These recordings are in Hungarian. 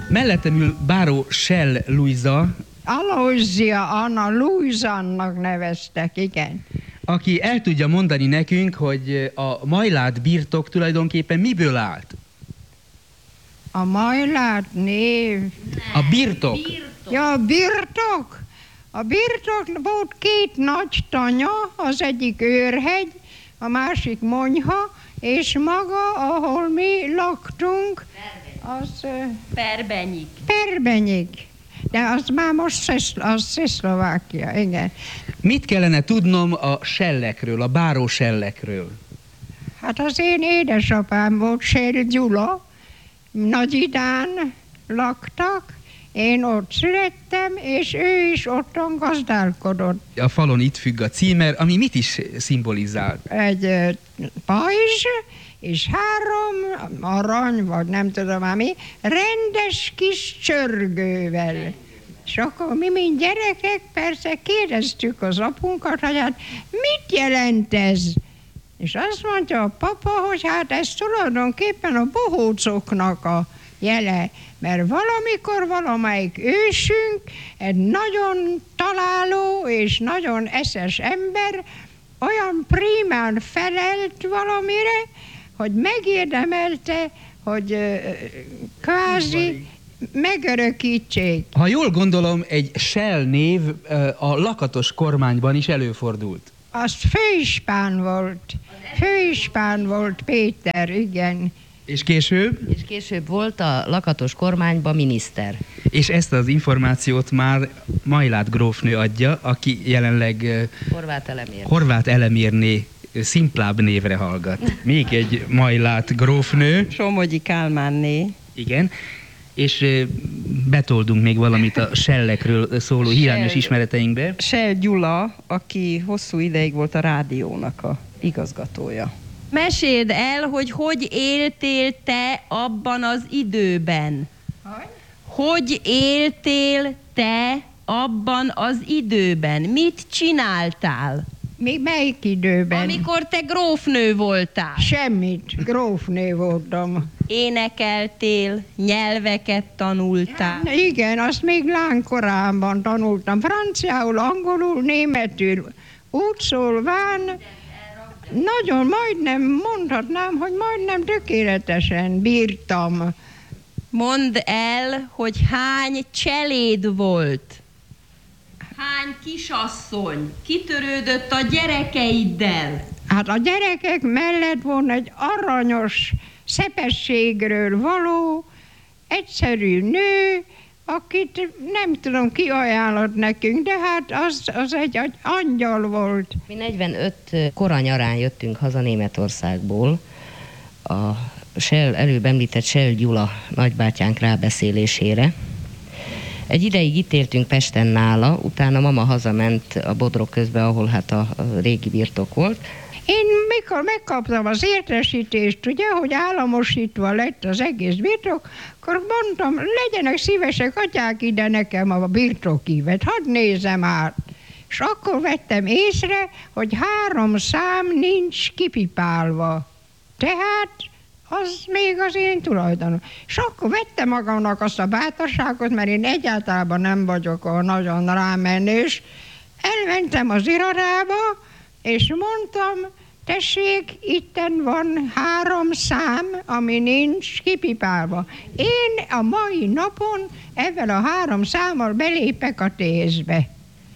Mellettem ül báró Schell Luisa, Aloysia Anna Luisannak neveztek, igen. aki el tudja mondani nekünk, hogy a Majlát birtok tulajdonképpen miből állt. A Majlát név... A birtok. Ja, a birtok. A birtok volt két nagy tanya, az egyik Őrhegy, a másik Monyha, és maga, ahol mi laktunk, az... Perbenyik. Perbenyik. De az már most Szlovákia, igen. Mit kellene tudnom a Schellekről, a báró Schellekről? Hát az én édesapám volt, Schell Gyula, Nagyidán laktak, én ott születtem, és ő is otthon gazdálkodott. A falon itt függ a címer, ami mit is szimbolizál? Egy pajzs, és 3 arany, vagy nem tudom már mi, rendes kis csörgővel. És akkor mi, mint gyerekek, persze kérdeztük az apunkat, hogy hát mit jelent ez? És azt mondja a papa, hogy hát ez tulajdonképpen a bohócoknak a jele, mert valamikor valamelyik ősünk, egy nagyon találó és nagyon eszes ember olyan prímán felelt valamire, hogy megérdemelte, hogy kvázi megörökítsék. Ha jól gondolom, egy Schell név a lakatos kormányban is előfordult. Az főispán volt Péter, igen. És később? És később volt a lakatos kormányban miniszter. És ezt az információt már Majlát grófnő adja, aki jelenleg Horváth Elemérné szimplább névre hallgat. Még egy Majlát grófnő. Somogyi Kálmánné. Igen. És betoldunk még valamit a Schellekről szóló hiányos ismereteinkbe. Schell Gyula, aki hosszú ideig volt a rádiónak a igazgatója. Meséld el, hogy éltél te abban az időben? Hogy éltél te abban az időben? Mit csináltál? Melyik időben? Amikor te grófnő voltál. Semmit, grófnő voltam. Énekeltél, nyelveket tanultál. Igen, azt még lánykorában tanultam. Franciául, angolul, németül. Úgy szólván, nagyon majdnem mondhatnám, hogy majdnem tökéletesen bírtam. Mondd el, hogy hány cseléd volt? Hány kisasszony kitörődött a gyerekeiddel? Hát a gyerekek mellett volna egy aranyos, szepességről való, egyszerű nő, akit nem tudom, ki ajánlott nekünk, de hát az egy angyal volt. Mi 45 kora nyarán jöttünk haza Németországból. A előbb említett Schell Gyula nagybátyánk rábeszélésére. Egy ideig itt éltünk Pesten nála, utána mama hazament a Bodrog közben, ahol hát a régi birtok volt. Én mikor megkaptam az értesítést, ugye, hogy államosítva lett az egész birtok, akkor mondtam, legyenek szívesek, adják ide nekem a birtokívet, hadd nézem át. És akkor vettem észre, hogy 3 szám nincs kipipálva. Tehát az még az én tulajdonom. És akkor vettem magamnak azt a bátorságot, mert én egyáltalán nem vagyok a nagyon rámenős. Elmentem az irodába, és mondtam, tessék, itten van 3 szám, ami nincs kipipálva. Én a mai napon ezzel a 3 számmal belépek a TSZ-be.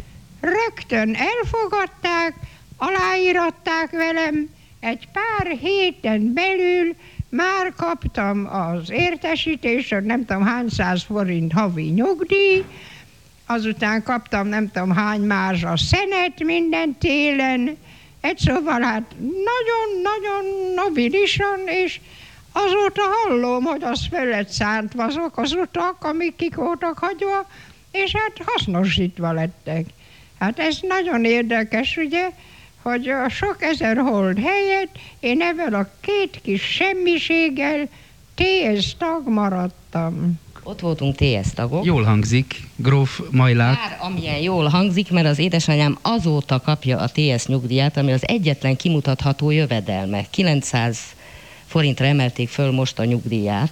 Rögtön elfogadták, aláíratták velem, egy pár héten belül már kaptam az értesítést, hogy nem tudom hány 100 forint havi nyugdíj, azután kaptam nem tudom hány mázsa szenet minden télen, egy szóval hát nagyon-nagyon nobilisan, és azóta hallom, hogy az föl lett szántva azok az utak, amik kik voltak hagyva, és hát hasznosítva lettek. Hát ez nagyon érdekes, ugye, hogy a sok ezer hold helyett én ebben a 2 kis semmiséggel TSZ tag maradtam. Ott voltunk TSZ tagok. Jól hangzik, gróf Majlát. Bár amilyen jól hangzik, mert az édesanyám azóta kapja a TSZ nyugdíját, ami az egyetlen kimutatható jövedelme. 900 forintra emelték föl most a nyugdíját.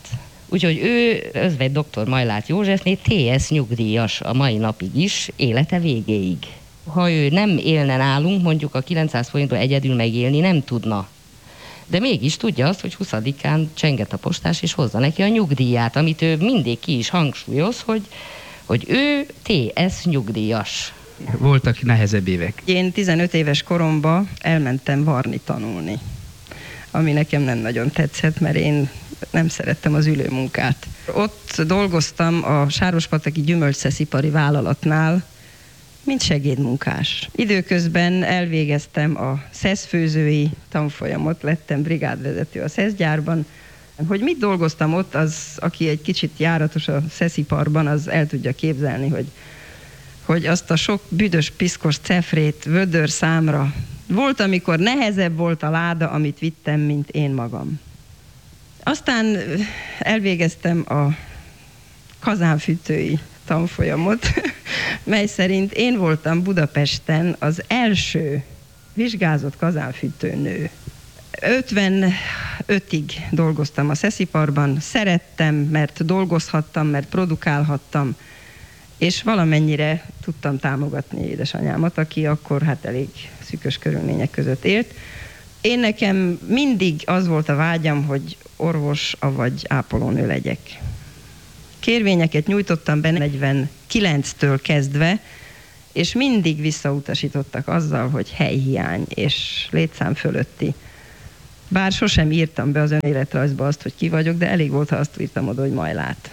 Úgyhogy ő, özvegy dr. Majlát Józsefné, TS nyugdíjas a mai napig is, élete végéig. Ha ő nem élne nálunk, mondjuk a 900 forintból egyedül megélni nem tudna. De mégis tudja azt, hogy 20-án csenget a postás, és hozza neki a nyugdíját, amit ő mindig ki is hangsúlyoz, hogy ő TS nyugdíjas. Voltak nehezebb évek. Én 15 éves koromban elmentem varni tanulni, ami nekem nem nagyon tetszett, mert én nem szerettem az ülőmunkát. Ott dolgoztam a Sárospataki gyümölcsszeszipari vállalatnál, mint segédmunkás. Időközben elvégeztem a szeszfőzői tanfolyamot, lettem brigádvezető a szeszgyárban. Hogy mit dolgoztam ott, az, aki egy kicsit járatos a szesziparban, az el tudja képzelni, hogy azt a sok büdös, piszkos cefrét vödör számra. Volt, amikor nehezebb volt a láda, amit vittem, mint én magam. Aztán elvégeztem a kazánfűtői tanfolyamot, mely szerint én voltam Budapesten az első vizsgázott kazánfűtőnő. 55-ig dolgoztam a szesziparban, szerettem, mert dolgozhattam, mert produkálhattam, és valamennyire tudtam támogatni édesanyámat, aki akkor hát elég szűkös körülmények között élt. Én nekem mindig az volt a vágyam, hogy orvos, avagy ápolónő legyek. Kérvényeket nyújtottam be 49-től kezdve, és mindig visszautasítottak azzal, hogy helyhiány és létszám fölötti. Bár sosem írtam be az önéletrajzba azt, hogy ki vagyok, de elég volt, ha azt írtam oda, hogy Majlát.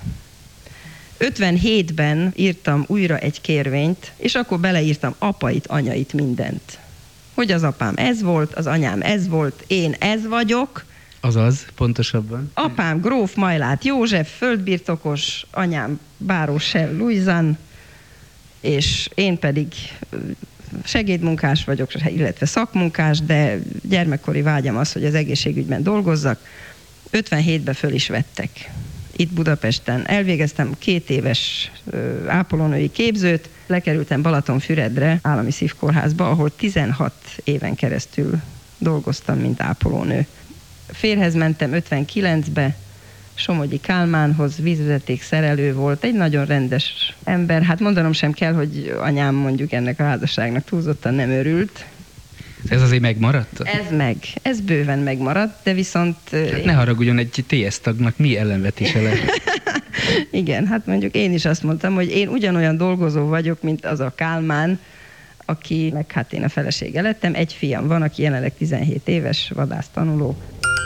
57-ben írtam újra egy kérvényt, és akkor beleírtam apait, anyait, mindent. Hogy az apám ez volt, az anyám ez volt, én ez vagyok. Azaz, pontosabban. Apám gróf Majlát József, földbirtokos, anyám báró Sel Luizan, és én pedig segédmunkás vagyok, illetve szakmunkás, de gyermekkori vágyam az, hogy az egészségügyben dolgozzak. 57-ben föl is vettek. Itt Budapesten elvégeztem 2 éves ápolónői képzőt, lekerültem Balatonfüredre, állami szívkórházba, ahol 16 éven keresztül dolgoztam, mint ápolónő. Férhez mentem 59-be, Somogyi Kálmánhoz, vízvezeték szerelő volt, egy nagyon rendes ember. Hát mondanom sem kell, hogy anyám mondjuk ennek a házasságnak túlzottan nem örült. Ez azért megmaradt? Ez bőven megmaradt, de viszont... Ne haragudjon, egy TS tagnak mi ellenvetése lehet? Igen, hát mondjuk én is azt mondtam, hogy én ugyanolyan dolgozó vagyok, mint az a Kálmán, aki, meg hát én a felesége lettem. Egy fiam van, aki jelenleg 17 éves, vadásztanuló.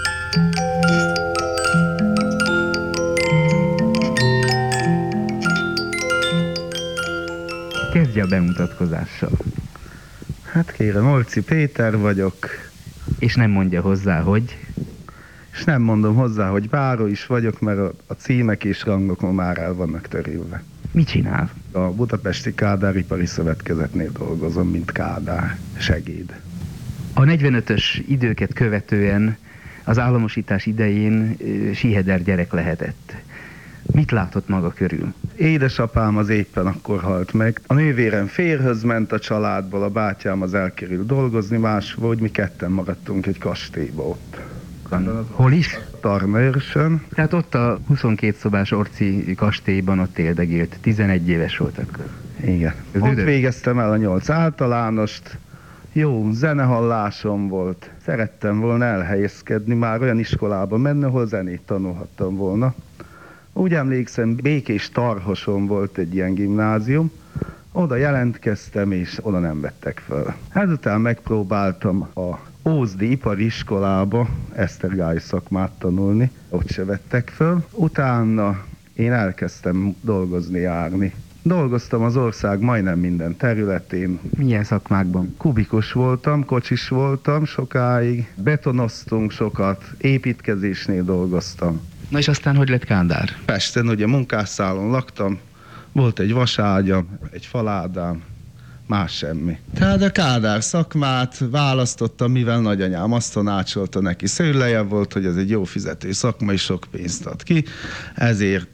Kezdje a bemutatkozással. Hát kérem, Orci Péter vagyok. És nem mondja hozzá, hogy... És nem mondom hozzá, hogy báró is vagyok, mert a címek és rangok ma már el vannak törülve. Mit csinál? A Budapesti Kádár Ipari Szövetkezetnél dolgozom, mint Kádár segéd. A 45-ös időket követően az államosítás idején síheder gyerek lehetett. Mit látott maga körül? Édesapám az éppen akkor halt meg. A nővérem férjhöz ment a családból, a bátyám az elkerült dolgozni máshol, hogy mi ketten maradtunk egy kastélyba ott. Hol is? Tarnaőrsön. Tehát ott a 22 szobás Orci kastélyban ott éldegélt. 11 éves volt akkor. Igen. Ott végeztem el a 8 általánost. Jó zenehallásom volt. Szerettem volna elhelyezkedni, már olyan iskolába menni, ahol zenét tanulhattam volna. Úgy emlékszem, Békés Tarhoson volt egy ilyen gimnázium. Oda jelentkeztem, és oda nem vettek fel. Ezután megpróbáltam a Ózdi Ipari Iskolába esztergályi szakmát tanulni. Ott se vettek föl. Utána én elkezdtem dolgozni, járni. Dolgoztam az ország majdnem minden területén. Milyen szakmákban? Kubikus voltam, kocsis voltam sokáig, betonoztunk sokat, építkezésnél dolgoztam. Na és aztán hogy lett Kádár? Pesten ugye munkásszálon laktam, volt egy vaságyam, egy faládám, más semmi. Tehát a Kádár szakmát választottam, mivel nagyanyám azt tanácsolta neki. Szőlejebb volt, hogy ez egy jó fizető szakma, és sok pénzt ad ki, ezért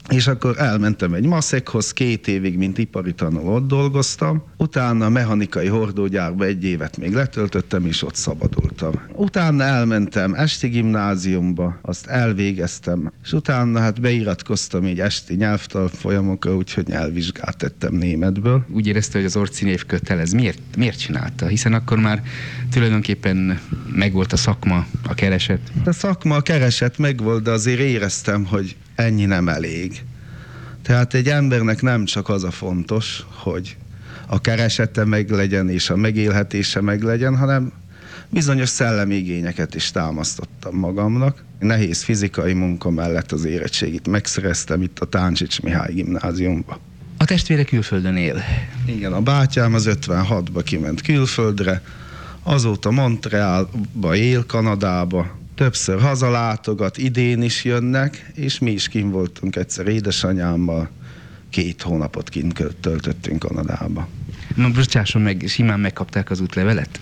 És akkor elmentem egy maszekhoz, 2 évig, mint ipari tanuló ott dolgoztam. Utána a mechanikai hordógyárba 1 évet még letöltöttem, és ott szabadultam. Utána elmentem esti gimnáziumba, azt elvégeztem, és utána hát beiratkoztam így esti nyelvtanfolyamokra, úgyhogy nyelvvizsgát tettem németből. Úgy érezte, hogy az orci név kötelez. Miért csinálta? Hiszen akkor már tulajdonképpen megvolt a szakma, a kereset. A szakma, a kereset megvolt, de azért éreztem, hogy ennyi nem elég. Tehát egy embernek nem csak az a fontos, hogy a keresete meglegyen és a megélhetése meglegyen, hanem bizonyos szellemi igényeket is támasztottam magamnak. Nehéz fizikai munka mellett az érettségit megszereztem itt a Táncsics Mihály gimnáziumba. A testvére külföldön él? Igen, a bátyám az 56-ba kiment külföldre, azóta Montrealba él, Kanadába, többször hazalátogat, idén is jönnek, és mi is kint voltunk egyszer édesanyámmal, 2 hónapot kint töltöttünk Kanadába. Na, bocsásson meg, simán megkapták az útlevelet?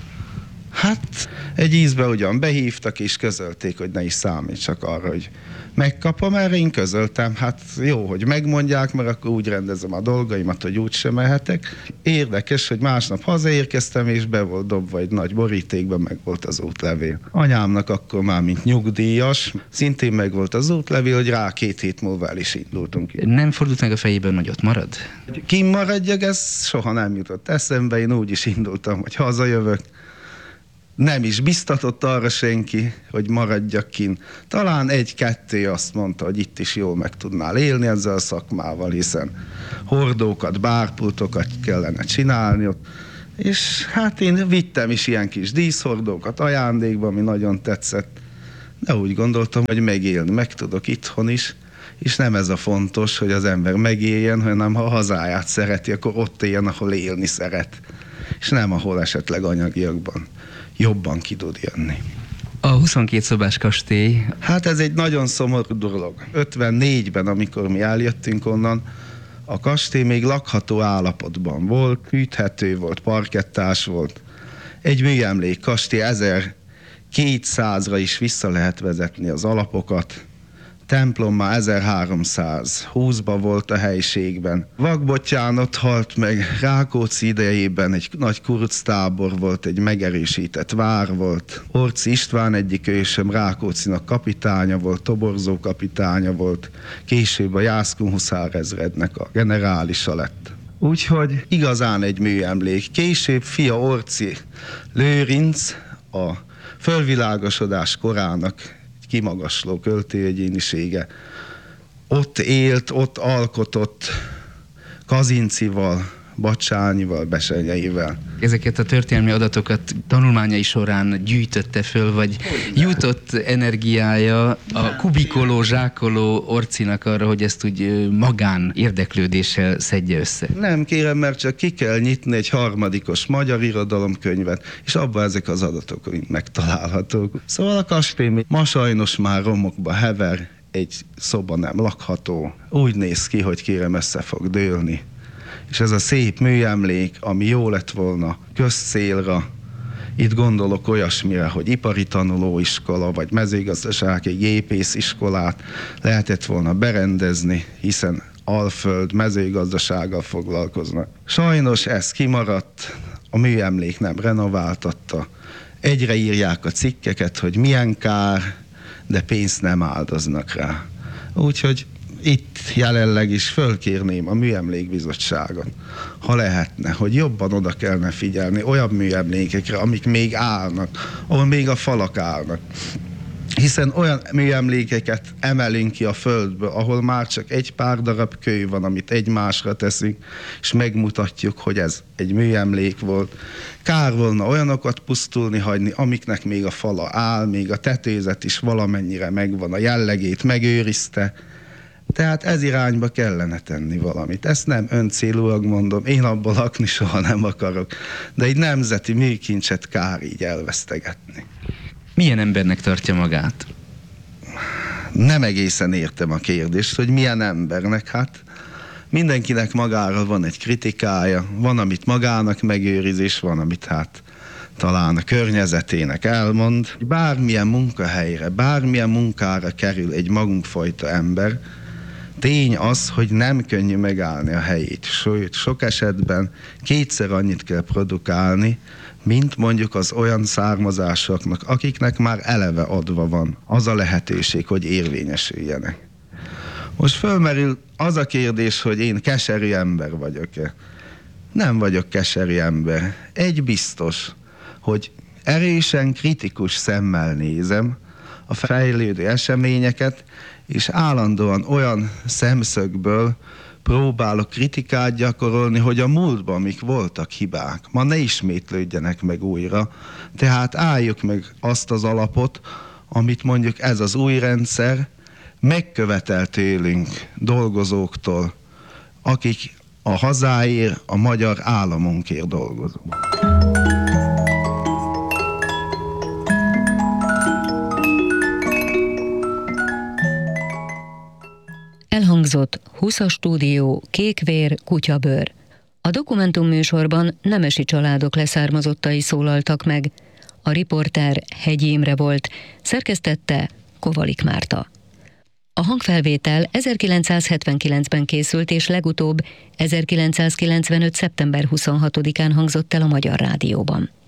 Hát egy ízbe ugyan behívtak, és közölték, hogy ne is számítsak arra, hogy megkapom, erre én közöltem, hát jó, hogy megmondják, mert akkor úgy rendezem a dolgaimat, hogy úgy sem mehetek. Érdekes, hogy másnap hazaérkeztem, és be volt dobva egy nagy borítékban, meg volt az útlevél. Anyámnak akkor már, mint nyugdíjas, szintén meg volt az útlevél, hogy rá 2 hét múlva el is indultunk. Nem fordult meg a fejében, hogy ott marad? Kim maradjak, ez soha nem jutott eszembe, én úgy is indultam, hogy hazajövök. Nem is biztatott arra senki, hogy maradjak kint. Talán 1-2 azt mondta, hogy itt is jól meg tudnál élni ezzel a szakmával, hiszen hordókat, bárpultokat kellene csinálni. És hát én vittem is ilyen kis díszhordókat ajándékba, ami nagyon tetszett. De úgy gondoltam, hogy megélni meg tudok itthon is, és nem ez a fontos, hogy az ember megéljen, hanem ha a hazáját szereti, akkor ott éljen, ahol élni szeret, és nem ahol esetleg anyagiakban jobban ki tud jönni. A 22 szobás kastély... Hát ez egy nagyon szomorú dolog. 54-ben, amikor mi eljöttünk onnan, a kastély még lakható állapotban volt, hűthető volt, parkettás volt. Egy műemlék kastély, 1200-ra is vissza lehet vezetni az alapokat. Templom már 1320-ban volt a helyiségben. Vakbottyán ott halt meg, Rákóczi idejében egy nagy kuructábor volt, egy megerősített vár volt. Orczy István egyik ősöm Rákóczinak kapitánya volt, toborzó kapitánya volt, később a Jászkun huszárezrednek a generálisa lett. Úgyhogy igazán egy műemlék. Később fia Orczy Lőrinc a fölvilágosodás korának kimagasló költőegyénisége. Ott élt, ott alkotott Kazincival, Bacsányival, Besenyeivel. Ezeket a történelmi adatokat tanulmányai során gyűjtötte föl, vagy jutott energiája a kubikoló, zsákoló Orcinak arra, hogy ezt úgy magán érdeklődéssel szedje össze? Nem kérem, mert csak ki kell nyitni egy harmadikos magyar irodalomkönyvet, és abban ezek az adatok megtalálhatók. Szóval a kastély ma sajnos már romokba hever, egy szoba nem lakható. Úgy néz ki, hogy kérem, össze fog dőlni. És ez a szép műemlék, ami jó lett volna közcélra, itt gondolok olyasmire, hogy ipari tanulóiskola, vagy mezőgazdasági gépésziskolát lehetett volna berendezni, hiszen Alföld mezőgazdasággal foglalkoznak. Sajnos ez kimaradt, a műemlék nem renováltatta. Egyre írják a cikkeket, hogy milyen kár, de pénzt nem áldoznak rá. Úgyhogy itt jelenleg is fölkérném a műemlékbizottságot, ha lehetne, hogy jobban oda kellene figyelni olyan műemlékekre, amik még állnak, ahol még a falak állnak. Hiszen olyan műemlékeket emelünk ki a földből, ahol már csak egy pár darab kő van, amit egymásra teszünk, és megmutatjuk, hogy ez egy műemlék volt. Kár volna olyanokat pusztulni hagyni, amiknek még a fala áll, még a tetőzet is valamennyire megvan, a jellegét megőrizte. Tehát ez irányba kellene tenni valamit. Ezt nem öncélúak mondom, én abban lakni soha nem akarok, de egy nemzeti műkincset kár így elvesztegetni. Milyen embernek tartja magát? Nem egészen értem a kérdést, hogy milyen embernek. Hát mindenkinek magára van egy kritikája, van, amit magának megőriz, és van, amit hát talán a környezetének elmond. Bármilyen munkahelyre, bármilyen munkára kerül egy magunkfajta ember, Tény az, hogy nem könnyű megállni a helyét, sőt, sok esetben kétszer annyit kell produkálni, mint mondjuk az olyan származásoknak, akiknek már eleve adva van az a lehetőség, hogy érvényesüljenek. Most fölmerül az a kérdés, hogy én keserű ember vagyok-e. Nem vagyok keserű ember. Egy biztos, hogy erősen kritikus szemmel nézem a fejlődő eseményeket, és állandóan olyan szemszögből próbálok kritikát gyakorolni, hogy a múltban mik voltak hibák, ma ne ismétlődjenek meg újra. Tehát álljuk meg azt az alapot, amit mondjuk ez az új rendszer megkövetel tőlünk, dolgozóktól, akik a hazáért, a magyar államunkért dolgozunk. Elhangzott 20-as stúdió, kékvér, kutyabőr. A Dokumentum műsorban nemesi családok leszármazottai szólaltak meg. A riporter Hegyi Imre volt, szerkesztette Kovalik Márta. A hangfelvétel 1979-ben készült, és legutóbb 1995. szeptember 26-án hangzott el a Magyar Rádióban.